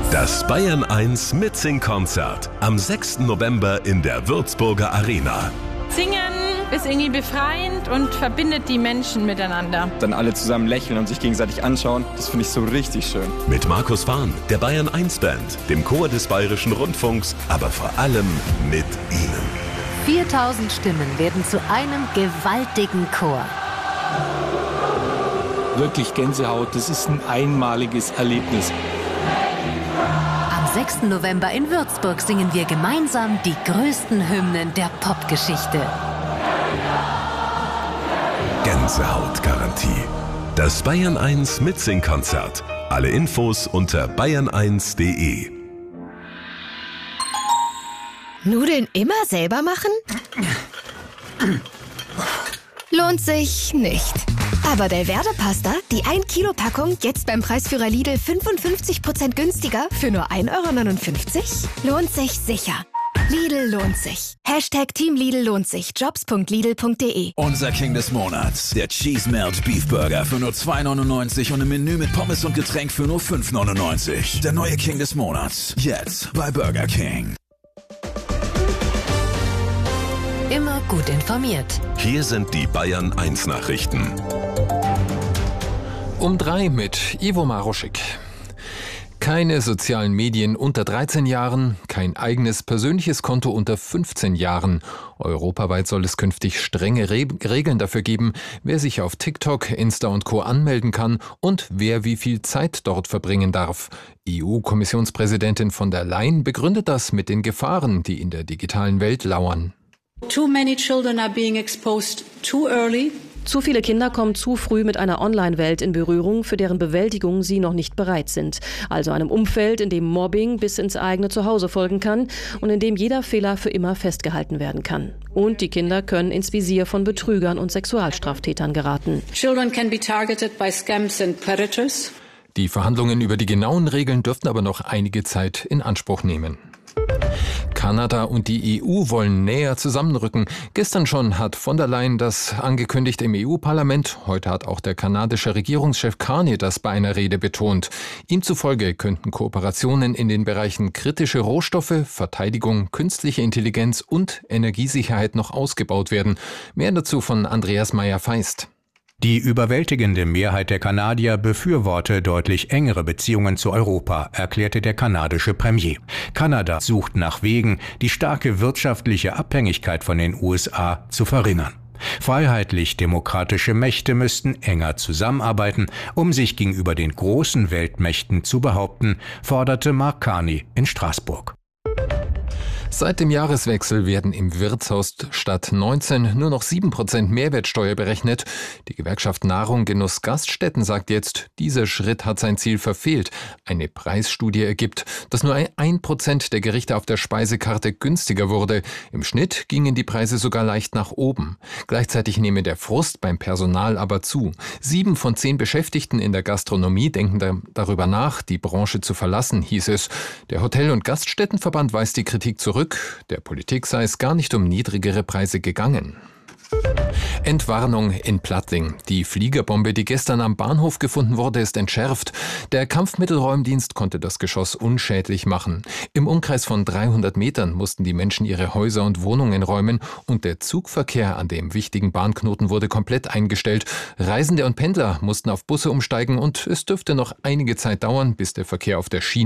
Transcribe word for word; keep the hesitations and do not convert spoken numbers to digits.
Das Bayern eins Mitsing-Konzert am sechsten November in der Würzburger Arena. Singen ist irgendwie befreiend und verbindet die Menschen miteinander. Dann alle zusammen lächeln und sich gegenseitig anschauen, das finde ich so richtig schön. Mit Markus Fahn, der Bayern eins Band, dem Chor des Bayerischen Rundfunks, aber vor allem mit Ihnen. viertausend Stimmen werden zu einem gewaltigen Chor. Wirklich Gänsehaut, das ist ein einmaliges Erlebnis. Am sechsten November in Würzburg singen wir gemeinsam die größten Hymnen der Popgeschichte. Gänsehautgarantie. Das Bayern eins Mitsing-Konzert. Alle Infos unter bayern eins punkt de. Nudeln immer selber machen? Lohnt sich nicht. Aber Belverde Pasta, die ein Kilo Packung, jetzt beim Preisführer Lidl fünfundfünfzig Prozent günstiger für nur ein Euro neunundfünfzig? Lohnt sich sicher. Lidl lohnt sich. Hashtag Team Lidl lohnt sich. Jobs punkt lidl punkt de. Unser King des Monats. Der Cheese Melt Beef Burger für nur zwei neunundneunzig und ein Menü mit Pommes und Getränk für nur fünf neunundneunzig. Der neue King des Monats. Jetzt bei Burger King. Immer gut informiert. Hier sind die Bayern eins Nachrichten. Um drei mit Ivo Maroschik. Keine sozialen Medien unter dreizehn Jahren, kein eigenes persönliches Konto unter fünfzehn Jahren. Europaweit soll es künftig strenge Re- Regeln dafür geben, wer sich auf TikTok, Insta und Co. anmelden kann und wer wie viel Zeit dort verbringen darf. E U-Kommissionspräsidentin von der Leyen begründet das mit den Gefahren, die in der digitalen Welt lauern. Too many children are being exposed too early. Zu viele Kinder kommen zu früh mit einer Online-Welt in Berührung, für deren Bewältigung sie noch nicht bereit sind. Also einem Umfeld, in dem Mobbing bis ins eigene Zuhause folgen kann und in dem jeder Fehler für immer festgehalten werden kann. Und die Kinder können ins Visier von Betrügern und Sexualstraftätern geraten. Children can be targeted by scams and predators. Die Verhandlungen über die genauen Regeln dürften aber noch einige Zeit in Anspruch nehmen. Kanada und die E U wollen näher zusammenrücken. Gestern schon hat von der Leyen das angekündigt im E U-Parlament. Heute hat auch der kanadische Regierungschef Carney das bei einer Rede betont. Ihm zufolge könnten Kooperationen in den Bereichen kritische Rohstoffe, Verteidigung, künstliche Intelligenz und Energiesicherheit noch ausgebaut werden. Mehr dazu von Andreas Meyer-Feist. Die überwältigende Mehrheit der Kanadier befürworte deutlich engere Beziehungen zu Europa, erklärte der kanadische Premier. Kanada sucht nach Wegen, die starke wirtschaftliche Abhängigkeit von den U S A zu verringern. Freiheitlich-demokratische Mächte müssten enger zusammenarbeiten, um sich gegenüber den großen Weltmächten zu behaupten, forderte Mark Carney in Straßburg. Seit dem Jahreswechsel werden im Wirtshaus statt neunzehn nur noch sieben Prozent Mehrwertsteuer berechnet. Die Gewerkschaft Nahrung Genuss Gaststätten sagt jetzt, dieser Schritt hat sein Ziel verfehlt. Eine Preisstudie ergibt, dass nur ein Prozent der Gerichte auf der Speisekarte günstiger wurde. Im Schnitt gingen die Preise sogar leicht nach oben. Gleichzeitig nehme der Frust beim Personal aber zu. Sieben von zehn Beschäftigten in der Gastronomie denken da, darüber nach, die Branche zu verlassen, hieß es. Der Hotel- und Gaststättenverband weist die Kritik zurück. Der Politik sei es gar nicht um niedrigere Preise gegangen. Entwarnung in Plattling. Die Fliegerbombe, die gestern am Bahnhof gefunden wurde, ist entschärft. Der Kampfmittelräumdienst konnte das Geschoss unschädlich machen. Im Umkreis von dreihundert Metern mussten die Menschen ihre Häuser und Wohnungen räumen und der Zugverkehr an dem wichtigen Bahnknoten wurde komplett eingestellt. Reisende und Pendler mussten auf Busse umsteigen und es dürfte noch einige Zeit dauern, bis der Verkehr auf der Schiene